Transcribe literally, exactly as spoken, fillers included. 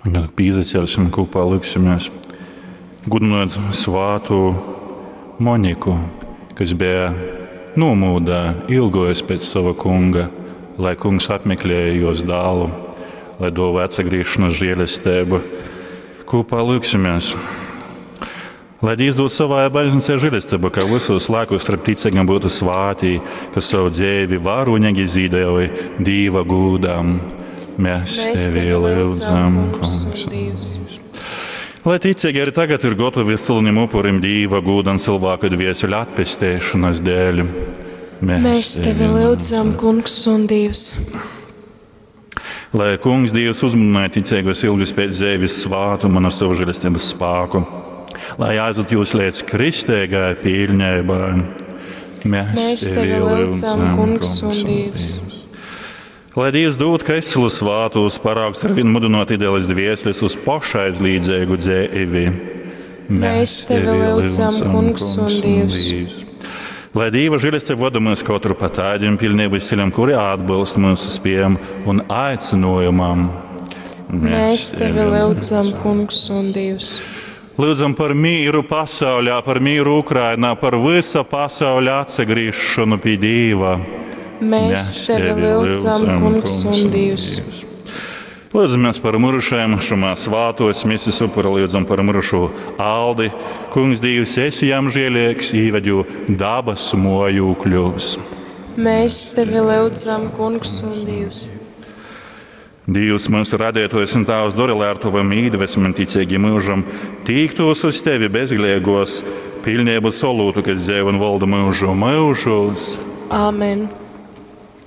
Kad pīzaceļsim kopā, liksimies gudinot svātu Moniku, kas bija nomūdā, ilgojas pēc sava kunga, lai kungs apmeklēja jos dālu, lai dova atsagriešanas žēlastību. Kopā liksimies. Lai Dievs dod savā baznīcā žēlastību, ka visos laikos starp ticīgiem būtu svātī, kas savu dzīvi varonīgi zīdēja Dieva gūdām. Mēs tevi lūdzam, kungs. Lai ticīgi arī tagad ir gatavi izcilnim upurim Dieva gūdam cilvēku dviesuļu atpestēšanas dēļ. Mēs, Mēs tevi lūdzam, kungs un Dievs. Lai kungs Dievs uzmanināja ticīgos ilgus pēc dzīves svātumu un ar savu žēlastības spēku. Lai aizved jūs līdz kristīgai pīļņībai. Mēs, Mēs tevi lūdzam, kungs un Dievs. Lai Dievs dod keslu svātus, paraugs ar vienu mudinot ideālis dvieslis uz pašais līdzīgu dzīvi. Mēs tevi lūdzam, kungs un Dievs. Lai Dieva žēlastība vada mūs katru pa tādiem pilnības ceļam, kuri atbilst mūsu spējām un aicinājumam. Mēs tevi lūdzam, kungs un Dievs. Lūdzam par mīru pasaulē, par mīru Ukrainā, par visu pasauli atsagriešanu pie Dieva. Mēs tevi lūdzam, kungs un Dievs. Lūdzamies par mirušajiem šumā svātos, mēs upuri lūdzam par mirušo Aldi. Kungs Dievs, esi jām žēlīgs, īvedu dabas mojūkļus. Mēs tevi lūdzam, kungs un Dievs. Dievs mūsu radētojs un tavs dori, lai ar tavam īdvesmu un ticīgi mūžam tīktos uz tevi bezglīgos, pilnību solūtu, kas dzīvo un valda mūžu mūžos. Āmen.